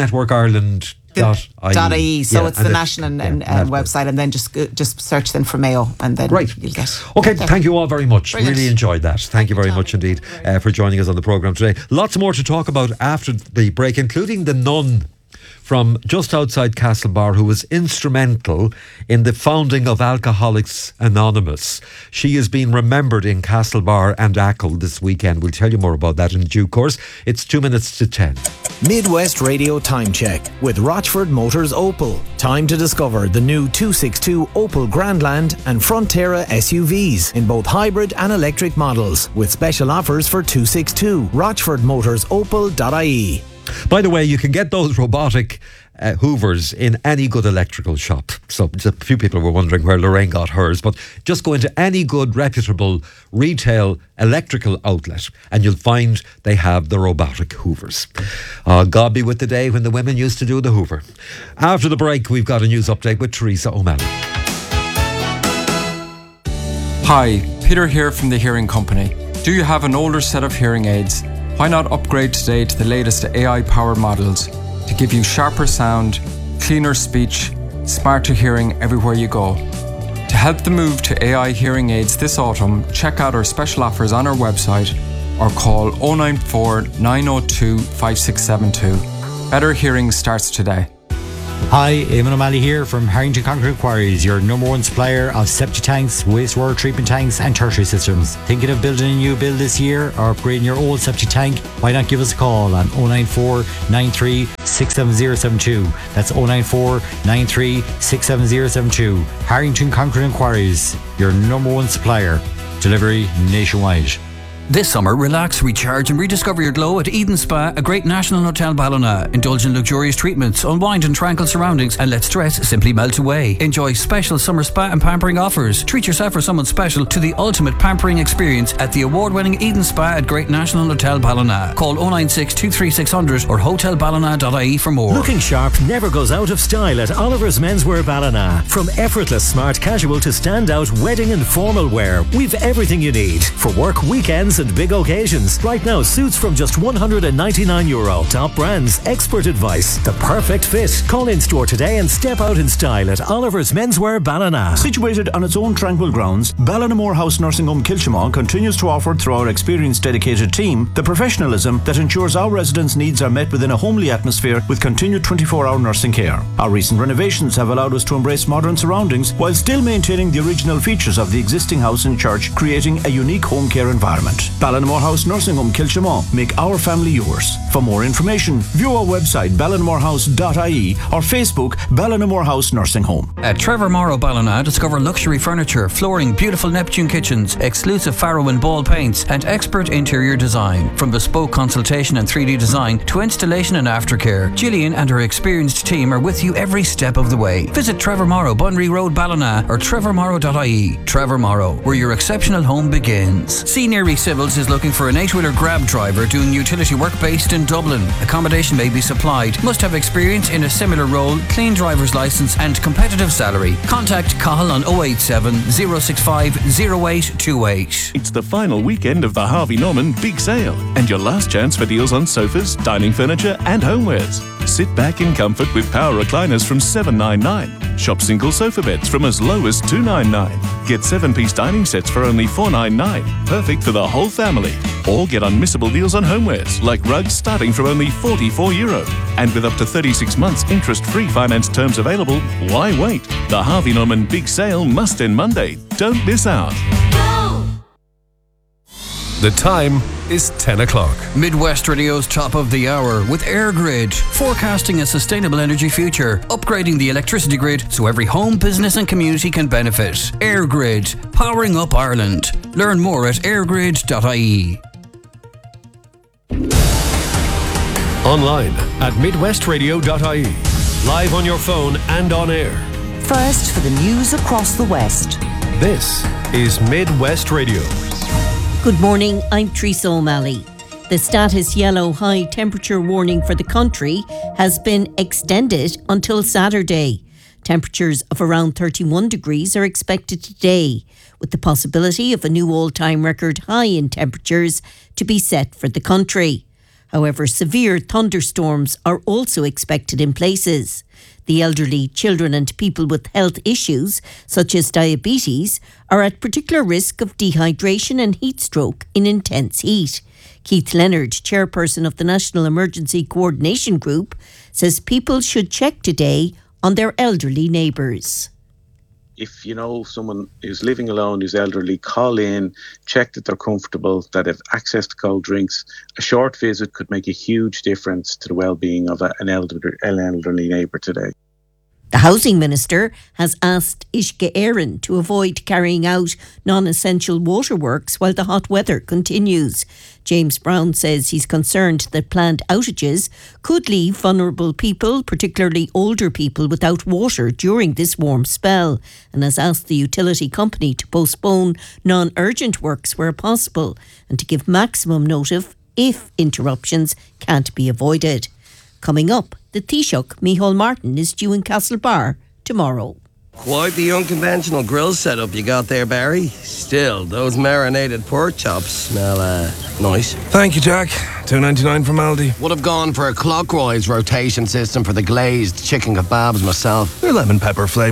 networkireland.ie. So it's the national website, and then just search then for Mayo, and then you'll get. Okay, thank you all very much. Brilliant. Really enjoyed that. Thank you very much indeed for joining us on the programme today. Lots more to talk about after the break, including the nun from just outside Castlebar, who was instrumental in the founding of Alcoholics Anonymous. She is being remembered in Castlebar and Achill this weekend. We'll tell you more about that in due course. It's 2 minutes to 10. Midwest Radio Time Check with Rochford Motors Opel. Time to discover the new 262 Opel Grandland and Frontera SUVs in both hybrid and electric models, with special offers for 262. RochfordMotorsOpel.ie. By the way, you can get those robotic hoovers in any good electrical shop. So a few people were wondering where Lorraine got hers, but just go into any good reputable retail electrical outlet and you'll find they have the robotic hoovers. God be with the day when the women used to do the hoover. After the break, we've got a news update with Teresa O'Malley. Hi, Peter here from the Hearing Company. Do you have an older set of hearing aids? Why not upgrade today to the latest AI-powered models to give you sharper sound, cleaner speech, smarter hearing everywhere you go? To help the move to AI hearing aids this autumn, check out our special offers on our website or call 094 902 5672. Better hearing starts today. Hi, Eamon O'Malley here from Harrington Concrete Quarries, your number one supplier of septic tanks, wastewater treatment tanks and tertiary systems. Thinking of building a new build this year or upgrading your old septic tank? Why not give us a call on 094 93 67072. That's 094 93 67072. Harrington Concrete Quarries, your number one supplier. Delivery nationwide. This summer, relax, recharge and rediscover your glow at Eden Spa, a great national hotel Ballina. Indulge in luxurious treatments, unwind in tranquil surroundings and let stress simply melt away. Enjoy special summer spa and pampering offers. Treat yourself or someone special to the ultimate pampering experience at the award-winning Eden Spa at Great National Hotel Ballina. Call 096 23600 or hotelballina.ie for more. Looking sharp never goes out of style at Oliver's Menswear Ballina. From effortless smart casual to standout wedding and formal wear, we've everything you need for work, weekends and big occasions. Right now, suits from just €199. Top brands, expert advice, the perfect fit. Call in store today and step out in style at Oliver's Menswear Ballina. Situated on its own tranquil grounds, Ballinamore House Nursing Home Kilchimon continues to offer, through our experienced dedicated team, the professionalism that ensures our residents' needs are met within a homely atmosphere with continued 24-hour nursing care. Our recent renovations have allowed us to embrace modern surroundings while still maintaining the original features of the existing house and church, creating a unique home care environment. Ballinamore House Nursing Home Kilchimon. Make our family yours. For more information, view our website ballinamorehouse.ie or Facebook Ballinamore House Nursing Home. At Trevor Morrow Ballina, discover luxury furniture, flooring, beautiful Neptune kitchens, exclusive Faro and Ball paints and expert interior design. From bespoke consultation and 3D design to installation and aftercare, Gillian and her experienced team are with you every step of the way. Visit Trevor Morrow, Bunry Road, Ballina or trevormorrow.ie. Trevor Morrow, where your exceptional home begins. Senior Civils is looking for an 8-wheeler grab driver doing utility work based in Dublin. Accommodation may be supplied. Must have experience in a similar role, clean driver's licence and competitive salary. Contact Cahill on 087 065 0828. It's the final weekend of the Harvey Norman Big Sale and your last chance for deals on sofas, dining furniture and homewares. Sit back in comfort with power recliners from $799. Shop single sofa beds from as low as $299. Get 7-piece dining sets for only $499. Perfect for the whole family. Or get unmissable deals on homewares like rugs starting from only €44. And with up to 36 months interest-free finance terms available, why wait? The Harvey Norman Big Sale must end Monday. Don't miss out. The time is 10 o'clock. Midwest Radio's top of the hour with AirGrid, forecasting a sustainable energy future, upgrading the electricity grid so every home, business and community can benefit. AirGrid, powering up Ireland. Learn more at airgrid.ie. Online at midwestradio.ie. Live on your phone and on air. First for the news across the West. This is Midwest Radio. Good morning, I'm Teresa O'Malley. The status yellow high temperature warning for the country has been extended until Saturday. Temperatures of around 31 degrees are expected today, with the possibility of a new all-time record high in temperatures to be set for the country. However, severe thunderstorms are also expected in places. The elderly, children and people with health issues, such as diabetes, are at particular risk of dehydration and heat stroke in intense heat. Keith Leonard, chairperson of the National Emergency Coordination Group, says people should check today on their elderly neighbours. If you know someone who's living alone, who's elderly, call in, check that they're comfortable, that have access to cold drinks. A short visit could make a huge difference to the well-being of an elderly neighbour today. The Housing Minister has asked Uisce Éireann to avoid carrying out non-essential waterworks while the hot weather continues. James Brown says he's concerned that planned outages could leave vulnerable people, particularly older people, without water during this warm spell, and has asked the utility company to postpone non-urgent works where possible and to give maximum notice if interruptions can't be avoided. Coming up, the Taoiseach, Micheál Martin, is due in Castlebar tomorrow. Quite the unconventional grill setup you got there, Barry. Still, those marinated pork chops smell nice. Thank you, Jack. $2.99 from Aldi. Would have gone for a clockwise rotation system for the glazed chicken kebabs myself. They're lemon pepper flavour.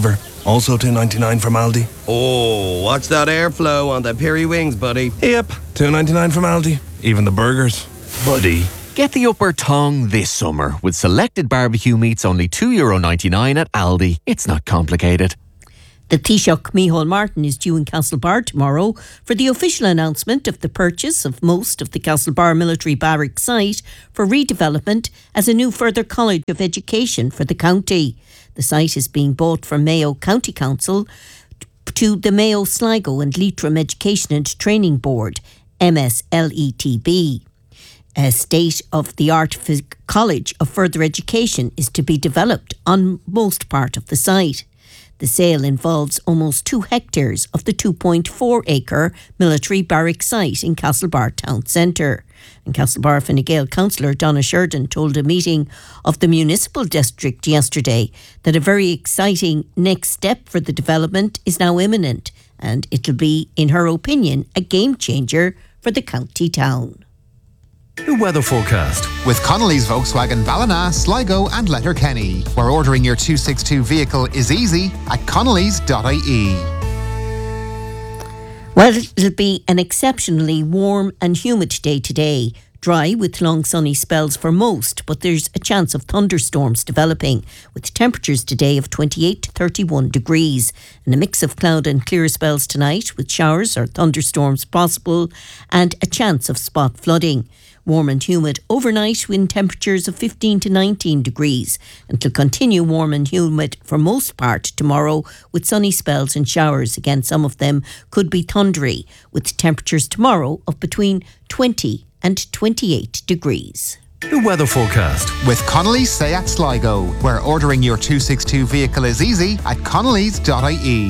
Also $2.99 from Aldi. Oh, watch that airflow on the Piri wings, buddy. Yep, $2.99 from Aldi. Even the burgers. Buddy. Get the upper tongue this summer with selected barbecue meats only €2.99 at Aldi. It's not complicated. The Taoiseach Micheál Martin is due in Castlebar tomorrow for the official announcement of the purchase of most of the Castlebar military barrack site for redevelopment as a new further college of education for the county. The site is being bought from Mayo County Council to the Mayo Sligo and Leitrim Education and Training Board, MSLETB. A state-of-the-art college of further education is to be developed on most part of the site. The sale involves almost 2 hectares of the 2.4-acre military barrack site in Castlebar Town Centre. And Castlebar Fine Gael councillor Donna Sheridan told a meeting of the municipal district yesterday that a very exciting next step for the development is now imminent, and it'll be, in her opinion, a game changer for the county town. The weather forecast with Connolly's Volkswagen Ballina, Sligo and Letterkenny, where ordering your 262 vehicle is easy at connolly's.ie. Well, it'll be an exceptionally warm and humid day today. Dry with long sunny spells for most, but there's a chance of thunderstorms developing, with temperatures today of 28 to 31 degrees, and a mix of cloud and clear spells tonight, with showers or thunderstorms possible, and a chance of spot flooding. Warm and humid overnight, wind temperatures of 15 to 19 degrees, and to continue warm and humid for most part tomorrow, with sunny spells and showers. Again, some of them could be thundery, with temperatures tomorrow of between 20 and 28 degrees. The weather forecast with Connolly's Seat Sligo, where ordering your 262 vehicle is easy at connolly's.ie.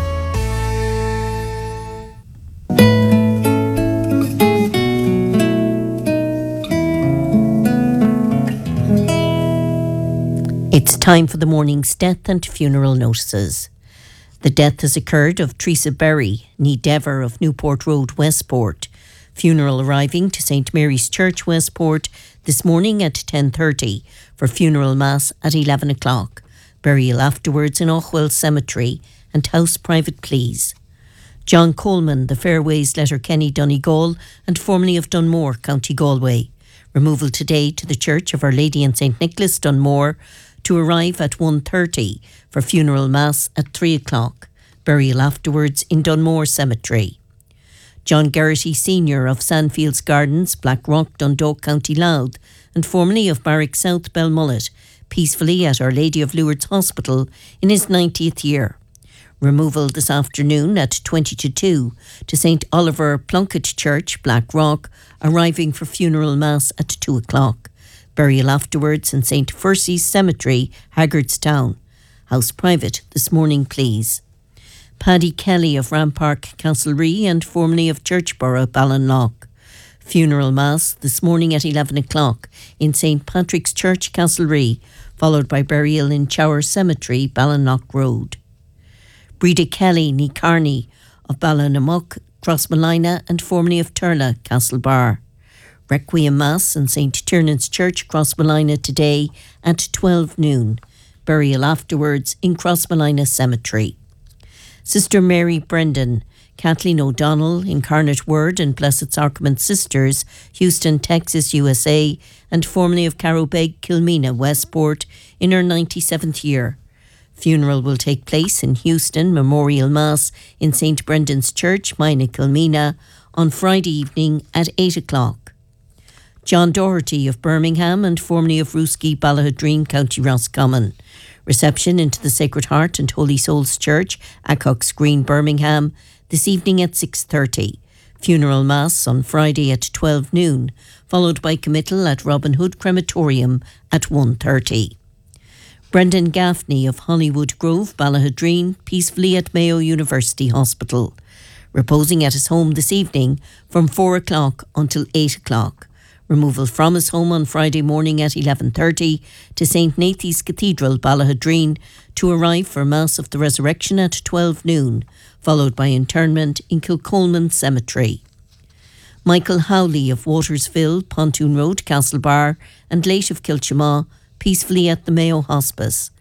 It's time for the morning's death and funeral notices. The death has occurred of Teresa Berry, née Dever of Newport Road, Westport. Funeral arriving to St Mary's Church, Westport, this morning at 10:30 for funeral mass at 11 o'clock. Burial afterwards in Ochwell Cemetery and house private please. John Coleman, the Fairways Letterkenny, Donegal, and formerly of Dunmore, County Galway. Removal today to the Church of Our Lady and St Nicholas, Dunmore, to arrive at 1:30 for funeral mass at 3 o'clock. Burial afterwards in Dunmore Cemetery. John Garrity Sr. of Sandfields Gardens, Blackrock, Dundalk, County Louth, and formerly of Barrack South, Belmullet, peacefully at Our Lady of Lourdes Hospital in his 90th year. Removal this afternoon at 20 to 2 to St Oliver Plunkett Church, Blackrock, arriving for funeral mass at 2 o'clock. Burial afterwards in St Fursey's Cemetery, Haggardstown. House private this morning, please. Paddy Kelly of Rampark, Castlerea, and formerly of Churchborough, Ballinlough. Funeral mass this morning at 11 o'clock in St Patrick's Church, Castlerea, followed by burial in Chower Cemetery, Ballinlough Road. Breda Kelly, née Carney of Ballinamuck, Crossmolina, and formerly of Turla, Castlebar. Requiem Mass in St Tiernan's Church, Crossmolina, today at 12 noon. Burial afterwards in Crossmolina Cemetery. Sister Mary Brendan, Kathleen O'Donnell, Incarnate Word and Blessed Sacrament Sisters, Houston, Texas, USA, and formerly of Carrowbeg, Kilmena, Westport, in her 97th year. Funeral will take place in Houston, Memorial Mass in St Brendan's Church, Mina, Kilmena, on Friday evening at 8 o'clock. John Doherty of Birmingham and formerly of Rooski, Ballahadreen, County Roscommon. Reception into the Sacred Heart and Holy Souls Church, Acocks Green, Birmingham, this evening at 6:30. Funeral Mass on Friday at 12 noon, followed by committal at Robin Hood Crematorium at 1:30. Brendan Gaffney of Hollywood Grove, Ballahadreen, peacefully at Mayo University Hospital. Reposing at his home this evening from 4 o'clock until 8 o'clock. Removal from his home on Friday morning at 11:30 to St Nathan's Cathedral, Ballahadreen, to arrive for Mass of the Resurrection at 12 noon, followed by interment in Kilcolman Cemetery. Michael Howley of Watersville, Pontoon Road, Castlebar, and late of Kilchamaw, peacefully at the Mayo Hospice.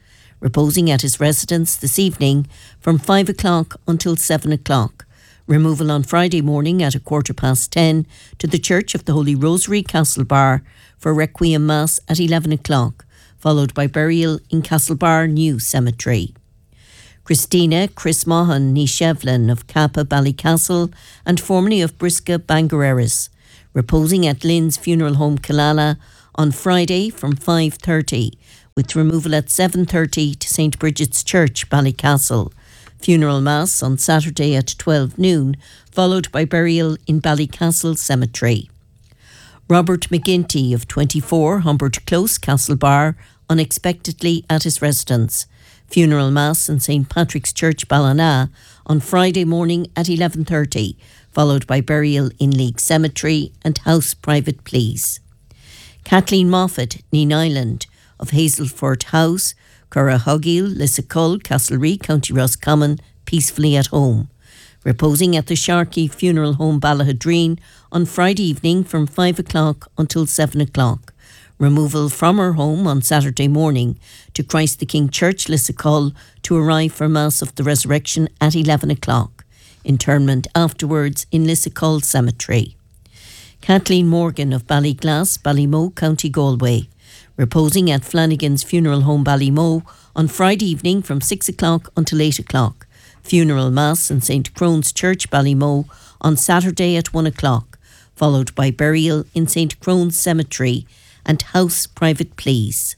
reposing at his residence this evening from 5 o'clock until 7 o'clock. Removal on Friday morning at 10:15 to the Church of the Holy Rosary, Castlebar, for Requiem Mass at 11 o'clock, followed by burial in Castlebar New Cemetery. Christina Chris Mahan ní Shevlin of Kappa Ballycastle and formerly of Brisca Bangereris, reposing at Lynn's Funeral Home Killala on Friday from 5:30, with removal at 7:30 to St Bridget's Church, Ballycastle. Funeral Mass on Saturday at 12 noon, followed by burial in Ballycastle Cemetery. Robert McGinty of 24 Humbert Close, Castlebar, unexpectedly at his residence. Funeral Mass in St Patrick's Church, Ballina, on Friday morning at 11:30, followed by burial in League Cemetery and house private pleas. Kathleen Moffat, Neen Island, of Hazelford House, Currahuggill, Lissacull, Castlereagh, County Roscommon, peacefully at home. Reposing at the Sharkey Funeral Home, Ballahadreen, on Friday evening from 5 o'clock until 7 o'clock. Removal from her home on Saturday morning to Christ the King Church, Lissacull, to arrive for Mass of the Resurrection at 11 o'clock. Interment afterwards in Lissacull Cemetery. Kathleen Morgan of Ballyglass, Ballymoe, County Galway, reposing at Flanagan's Funeral Home, Ballymoe, on Friday evening from 6 o'clock until 8 o'clock. Funeral Mass in St Crone's Church, Ballymoe, on Saturday at 1 o'clock, followed by burial in St Crone's Cemetery and house private pleas.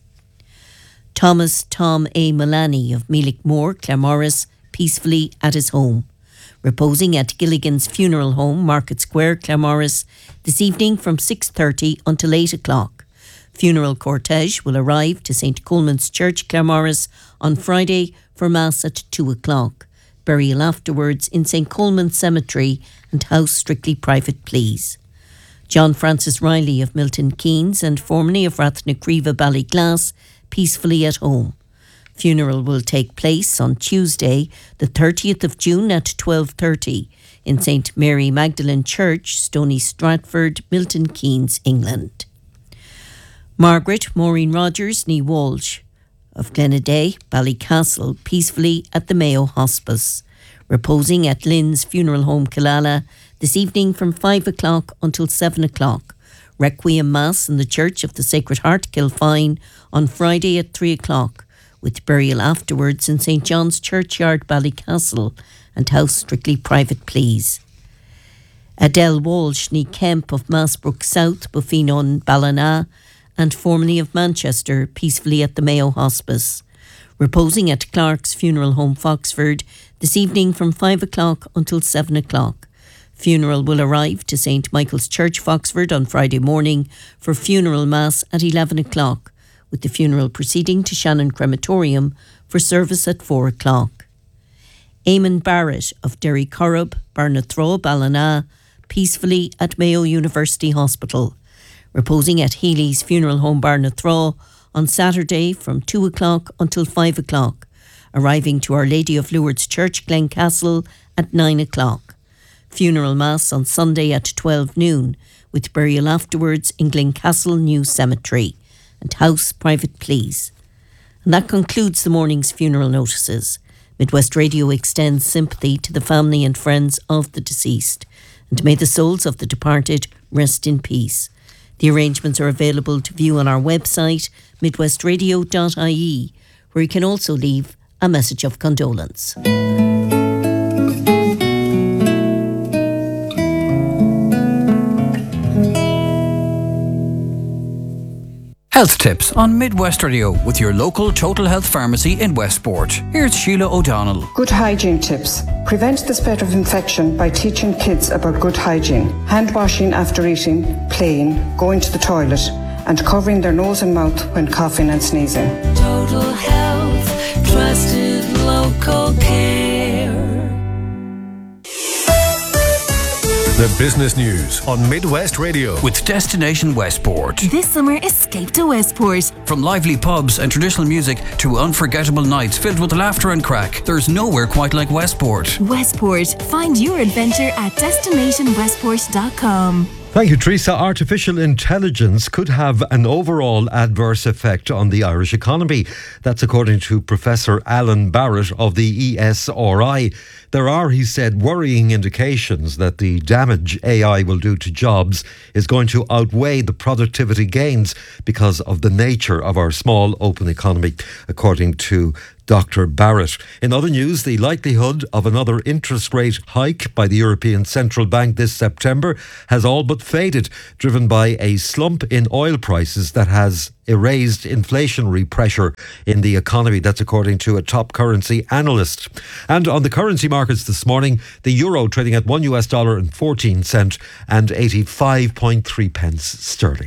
Thomas Tom A. Mullaney of Meelickmore, Claremorris, peacefully at his home. Reposing at Gilligan's Funeral Home, Market Square, Claremorris, this evening from 6:30 until 8 o'clock. Funeral cortege will arrive to St Coleman's Church, Claremorris, on Friday for Mass at 2 o'clock. Burial afterwards in St Coleman's Cemetery and house strictly private pleas. John Francis Riley of Milton Keynes and formerly of Rathnacriva, Ballyglass, peacefully at home. Funeral will take place on Tuesday, the 30th of June at 12:30 in St Mary Magdalene Church, Stony Stratford, Milton Keynes, England. Margaret Maureen Rogers ní Walsh of Glenaday, Ballycastle, peacefully at the Mayo Hospice. Reposing at Lynn's Funeral Home, Killala, this evening from 5 o'clock until 7 o'clock. Requiem Mass in the Church of the Sacred Heart, Kilfine, on Friday at 3 o'clock, with burial afterwards in St John's Churchyard, Ballycastle, and house strictly private pleas. Adele Walsh ní Kemp of Massbrook South, Buffinon, Ballina, and formerly of Manchester, peacefully at the Mayo Hospice. Reposing at Clark's Funeral Home, Foxford, this evening from 5 o'clock until 7 o'clock. Funeral will arrive to St Michael's Church, Foxford, on Friday morning for funeral mass at 11 o'clock, with the funeral proceeding to Shannon Crematorium for service at 4 o'clock. Eamon Barrett of Derry Corrib, Barnathrow, Ballina, peacefully at Mayo University Hospital. Reposing at Healy's Funeral Home, Barnathrow, on Saturday from 2 o'clock until 5 o'clock, arriving to Our Lady of Lourdes Church, Glencastle, at 9 o'clock. Funeral Mass on Sunday at 12 noon, with burial afterwards in Glencastle New Cemetery, and house private pleas. And that concludes the morning's funeral notices. Midwest Radio extends sympathy to the family and friends of the deceased, and may the souls of the departed rest in peace. The arrangements are available to view on our website, midwestradio.ie, where you can also leave a message of condolence. Health tips on Midwest Radio with your local Total Health Pharmacy in Westport. Here's Sheila O'Donnell. Good hygiene tips. Prevent the spread of infection by teaching kids about good hygiene. Hand washing after eating, playing, going to the toilet, and covering their nose and mouth when coughing and sneezing. Total Health, trusted local care. The business news on Midwest Radio with Destination Westport. This summer, escape to Westport. From lively pubs and traditional music to unforgettable nights filled with laughter and crack, there's nowhere quite like Westport. Westport. Find your adventure at destinationwestport.com. Thank you, Teresa. Artificial intelligence could have an overall adverse effect on the Irish economy. That's according to Professor Alan Barrett of the ESRI. There are, he said, worrying indications that the damage AI will do to jobs is going to outweigh the productivity gains because of the nature of our small open economy, according to Dr. Barrett. In other news, the likelihood of another interest rate hike by the European Central Bank this September has all but faded, driven by a slump in oil prices that has erased inflationary pressure in the economy. That's according to a top currency analyst. And on the currency markets this morning, the euro trading at $1.14 and 85.3 pence sterling.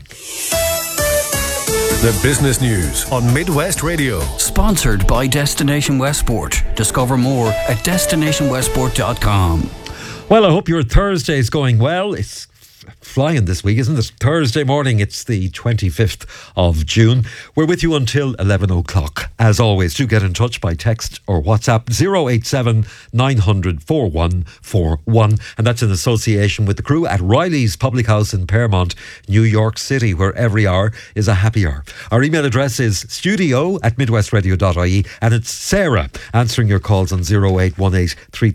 The business news on Midwest Radio. Sponsored by Destination Westport. Discover more at destinationwestport.com. Well, I hope your Thursday is going well. It's flying this week, isn't it? Thursday morning, it's the 25th of June. We're with you until 11 o'clock. As always, do get in touch by text or WhatsApp 087 900 4141. And that's in association with the crew at Riley's Public House in Paramount, New York City, where every hour is a happy hour. Our email address is studio@midwestradio.ie, and it's Sarah answering your calls on 0818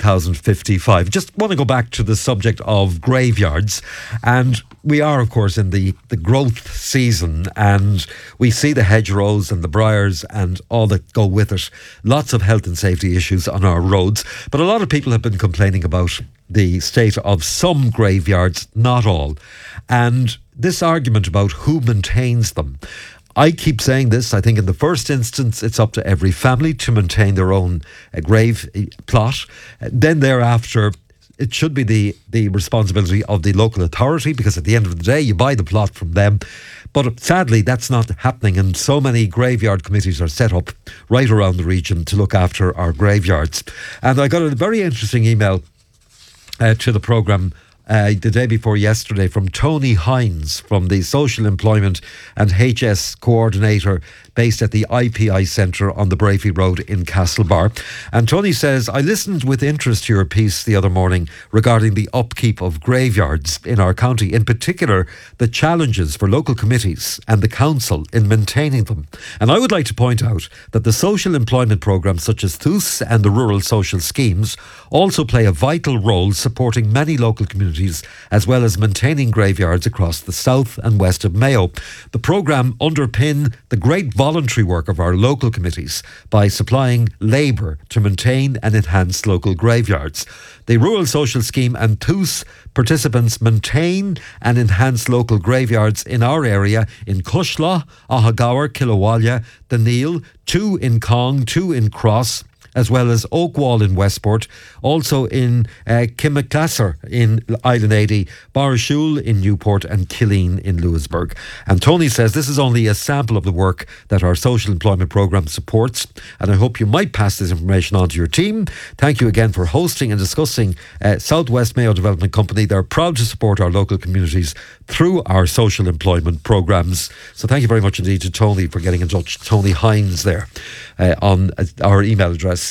3055. Just want to go back to the subject of graveyards. And we are, of course, in the growth season, and we see the hedgerows and the briars and all that go with it. Lots of health and safety issues on our roads. But a lot of people have been complaining about the state of some graveyards, not all. And this argument about who maintains them. I keep saying this. I think in the first instance, it's up to every family to maintain their own grave plot. Then thereafter, it should be the responsibility of the local authority, because at the end of the day, you buy the plot from them. But sadly, that's not happening, and so many graveyard committees are set up right around the region to look after our graveyards. And I got a very interesting email to the programme the day before yesterday from Tony Hines from the Social Employment and HS Coordinator based at the IPI Centre on the Brafey Road in Castlebar. And Tony says, I listened with interest to your piece the other morning regarding the upkeep of graveyards in our county, in particular the challenges for local committees and the council in maintaining them. And I would like to point out that the social employment programmes such as THUS and the rural social schemes also play a vital role supporting many local communities as well as maintaining graveyards across the south and west of Mayo. The programme underpin the great voluntary work of our local committees by supplying labour to maintain and enhance local graveyards. The Rural Social Scheme and THUS participants maintain and enhance local graveyards in our area in Cushla, Ahagawer, Kilawalla, Daneal, 2 in Cong, 2 in Cross, as well as Oakwall in Westport, also in Kimaclasser in Island 80, Barashul in Newport and Killeen in Lewisburg. And Tony says this is only a sample of the work that our social employment programme supports, and I hope you might pass this information on to your team. Thank you again for hosting and discussing Southwest Mayo Development Company. They're proud to support our local communities through our social employment programmes. So thank you very much indeed to Tony for getting in touch. Tony Hines there on our email address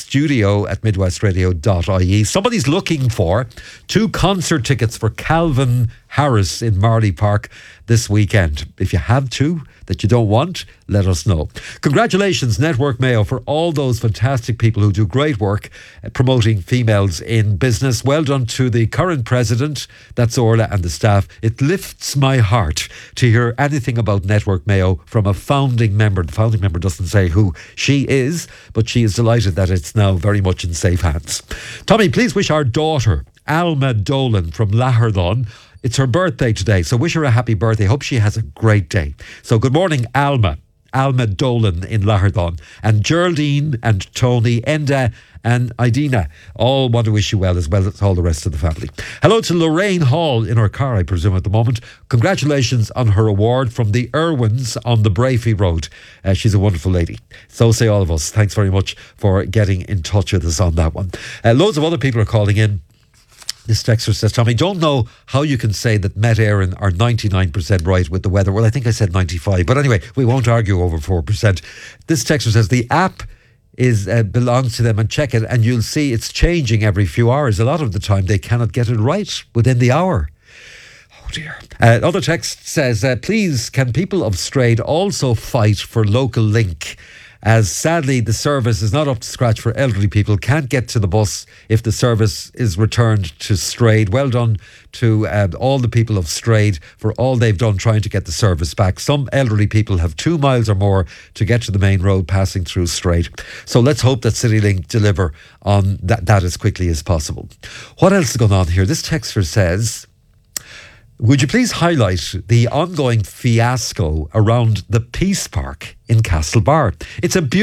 studio@midwestradio.ie. Somebody's looking for 2 concert tickets for Calvin Harris in Marley Park this weekend. If you have 2 that you don't want, let us know. Congratulations, Network Mayo, for all those fantastic people who do great work promoting females in business. Well done to the current president, that's Orla, and the staff. It lifts my heart to hear anything about Network Mayo from a founding member. The founding member doesn't say who she is, but she is delighted that it's now very much in safe hands. Tommy, please wish our daughter, Alma Dolan from Lahardon, it's her birthday today, so wish her a happy birthday. Hope she has a great day. So good morning, Alma Dolan in Lahardon, and Geraldine and Tony, Enda and Idina all want to wish you well as all the rest of the family. Hello to Lorraine Hall in her car, I presume, at the moment. Congratulations on her award from the Irwins on the Brafey Road. She's a wonderful lady. So say all of us. Thanks very much for getting in touch with us on that one. Loads of other people are calling in. This texter says, Tommy, don't know how you can say that Met Éireann are 99% right with the weather. Well, I think I said 95. But anyway, we won't argue over 4%. This texter says the app belongs to them, and check it and you'll see it's changing every few hours. A lot of the time they cannot get it right within the hour. dear. Other text says, please, can people of Strayed also fight for local link? As sadly the service is not up to scratch for elderly people, can't get to the bus if the service is returned to Strayed. Well done to all the people of Strayed for all they've done trying to get the service back. Some elderly people have 2 miles or more to get to the main road passing through Strayed. So let's hope that CityLink deliver on that as quickly as possible. What else is going on here? This texter says, would you please highlight the ongoing fiasco around the Peace Park in Castlebar? It's a beautiful